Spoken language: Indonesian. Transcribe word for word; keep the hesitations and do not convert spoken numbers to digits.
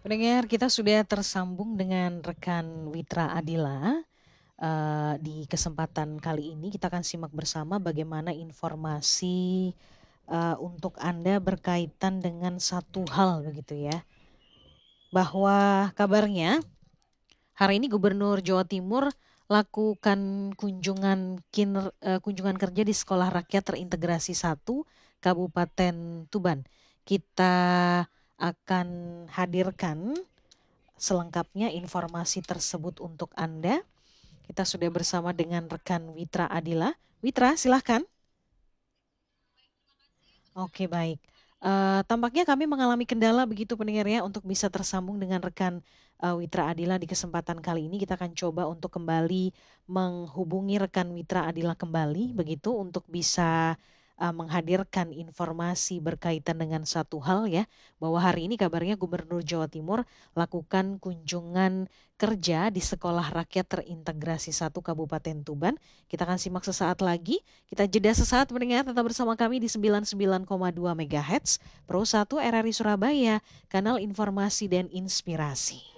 Pendengar, kita sudah tersambung dengan rekan Witra Adila. Eee, di kesempatan kali ini kita akan simak bersama bagaimana informasi, eee, untuk Anda berkaitan dengan satu hal begitu ya, bahwa kabarnya hari ini Gubernur Jawa Timur lakukan kunjungan kiner eee, kunjungan kerja di Sekolah Rakyat Terintegrasi satu Kabupaten Tuban. Kita akan hadirkan selengkapnya informasi tersebut untuk Anda. Kita sudah bersama dengan rekan Witra Adila. Witra, silahkan. Oke, baik. Eee, tampaknya kami mengalami kendala begitu pendengar ya untuk bisa tersambung dengan rekan, eee, Witra Adila di kesempatan kali ini kita akan coba untuk kembali menghubungi rekan Witra Adila kembali begitu untuk bisa, eee, menghadirkan informasi berkaitan dengan satu hal ya, bahwa hari ini kabarnya Gubernur Jawa Timur lakukan kunjungan kerja di Sekolah Rakyat Terintegrasi satu Kabupaten Tuban. Kita akan simak sesaat lagi. Kita jeda sesaat mendengar, tetap bersama kami di sembilan puluh sembilan koma dua megahertz, Pro satu R R I Surabaya, kanal informasi dan inspirasi.